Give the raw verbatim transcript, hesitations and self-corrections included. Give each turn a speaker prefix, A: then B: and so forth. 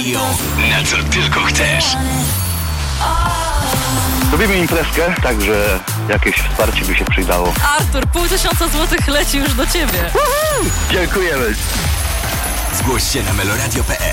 A: Radio, na co tylko chcesz.
B: Robimy imprezkę, także jakieś wsparcie by się przydało.
C: Artur, pół tysiąca złotych leci już do ciebie.
B: Uhu! Dziękujemy.
A: Zgłoś się na meloradio kropka pe el.